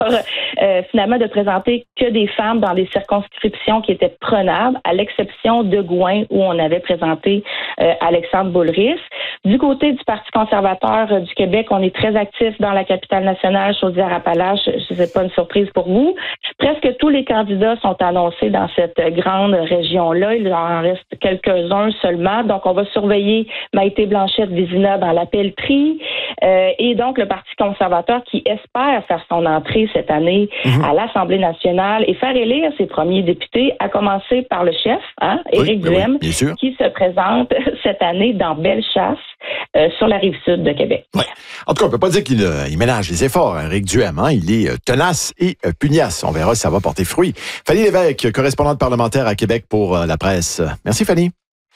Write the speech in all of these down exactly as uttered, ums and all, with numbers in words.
euh, finalement de présenter que des femmes dans des circonscriptions qui étaient prenables, à l'exception de Gouin où on avait présenté euh, Alexandre Boulris. Du côté du Parti conservateur euh, du Québec, on est très actif dans la capitale nationale, Chaudière-Appalaches. Ce n'est pas une surprise pour vous. Presque tous les candidats sont annoncés dans cette grande région-là. Il en reste quelques-uns seulement. Donc, on va surveiller Maïté Blanchette-Vizina dans la pelleterie. Euh, et donc, le Parti conservateur qui espère faire son entrée cette année mmh. à l'Assemblée nationale et faire élire ses premiers députés, à commencer par le chef, hein, Éric oui, Duhem, oui, qui se présente cette année dans Bellechasse, euh, sur la rive sud de Québec. Ouais. En tout cas, on ne peut pas dire qu'il euh, il ménage les efforts, hein, Éric Duhem. Hein, il est euh, tenace et euh, pugnace. On verra si ça va porter fruit. Fanny Lévesque, correspondante parlementaire à Québec pour euh, la presse. Merci, Fanny.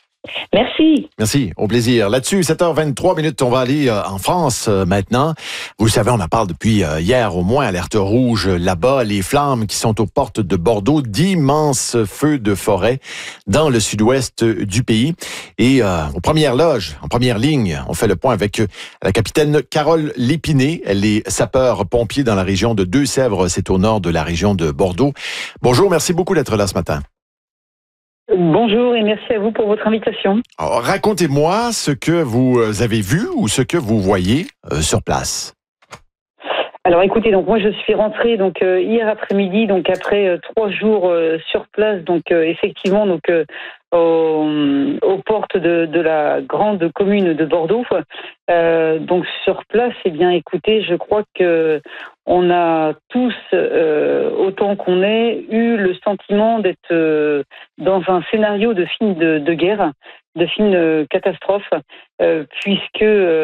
Merci. Merci, au plaisir. Là-dessus, sept heures vingt-trois minutes, on va aller euh, en France euh, maintenant. Vous le savez, on en parle depuis euh, hier au moins, alerte rouge là-bas, les flammes qui sont aux portes de Bordeaux, d'immenses feux de forêt dans le sud-ouest du pays. Et euh, aux premières loges, en première ligne, on fait le point avec euh, la capitaine Carole Lépiné. Elle est sapeur-pompier dans la région de Deux-Sèvres, c'est au nord de la région de Bordeaux. Bonjour, merci beaucoup d'être là ce matin. Bonjour et merci à vous pour votre invitation. Alors, racontez-moi ce que vous avez vu ou ce que vous voyez euh, sur place. Alors écoutez, donc moi je suis rentrée donc euh, hier après-midi, donc après euh, trois jours euh, sur place, donc euh, effectivement donc euh, aux, aux portes de, de la grande commune de Bordeaux. Euh, donc sur place, eh bien écoutez, je crois que on a tous, euh, autant qu'on est, eu le sentiment d'être euh, dans un scénario de film de, de guerre, de film de catastrophe, euh, puisque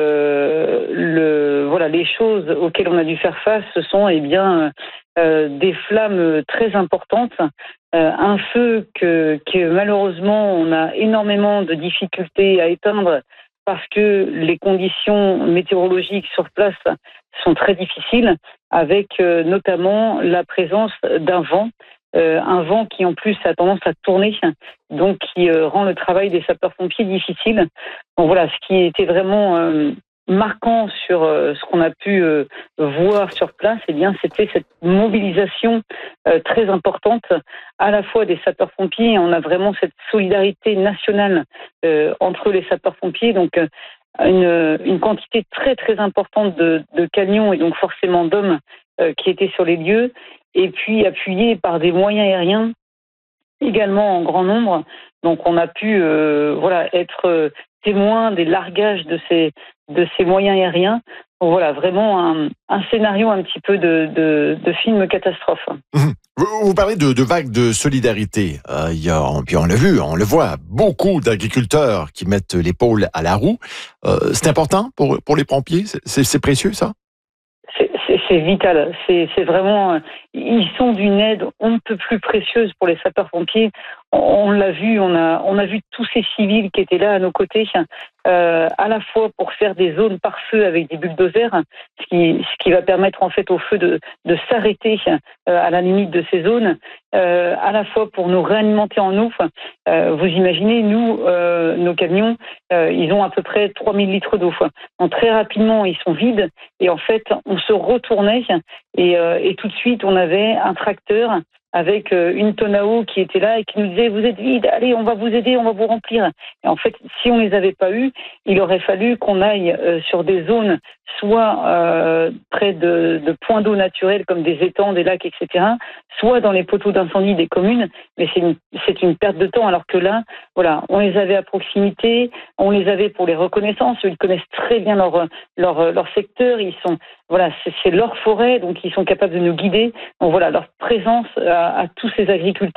euh, le, voilà, les choses auxquelles on a dû faire face, ce sont eh bien euh, des flammes très importantes, euh, un feu que, que malheureusement on a énormément de difficultés à éteindre parce que les conditions météorologiques sur place sont très difficiles, avec euh, notamment la présence d'un vent, euh, un vent qui en plus a tendance à tourner, donc qui euh, rend le travail des sapeurs-pompiers difficile. Donc voilà, ce qui était vraiment euh, marquant sur euh, ce qu'on a pu euh, voir sur place, eh bien, c'était cette mobilisation euh, très importante, à la fois des sapeurs-pompiers. On a vraiment cette solidarité nationale euh, entre les sapeurs-pompiers, donc euh, Une, une quantité très très importante de, de camions et donc forcément d'hommes euh, qui étaient sur les lieux, et puis appuyés par des moyens aériens également en grand nombre. Donc on a pu euh, voilà être euh, témoin des largages de ces de ces moyens aériens. Donc voilà, vraiment un, un scénario un petit peu de, de, de film catastrophe. Mmh. Vous, vous parlez de, de vagues de solidarité. Euh, il y a, puis on l'a vu, on le voit, beaucoup d'agriculteurs qui mettent l'épaule à la roue. Euh, c'est important pour, pour les pompiers? C'est, c'est précieux, ça? C'est, c'est, c'est vital. C'est, c'est vraiment... Ils sont d'une aide on ne peut plus précieuse pour les sapeurs-pompiers. On, on l'a vu, on a, on a vu tous ces civils qui étaient là à nos côtés, euh, à la fois pour faire des zones par feu avec des bulldozers, ce qui, ce qui va permettre en fait au feu de, de s'arrêter euh, à la limite de ces zones, euh, à la fois pour nous réalimenter en eau. Euh, vous imaginez, nous, euh, nos camions, euh, ils ont à peu près trois mille litres d'eau. Donc très rapidement, ils sont vides et en fait, on se retournait et, euh, et tout de suite, on avait un tracteur avec une tonne à eau qui était là et qui nous disait « Vous êtes vide, allez, on va vous aider, on va vous remplir ». Et en fait, si on les avait pas eus, il aurait fallu qu'on aille euh, sur des zones, soit euh, près de, de points d'eau naturels comme des étangs, des lacs, et cetera, soit dans les poteaux d'incendie des communes. Mais c'est une, c'est une perte de temps, alors que là, voilà, on les avait à proximité, on les avait pour les reconnaissances, ils connaissent très bien leur, leur, leur secteur, ils sont, voilà, c'est, c'est leur forêt, donc ils sont capables de nous guider. Donc voilà, leur présence à, à tous ces agriculteurs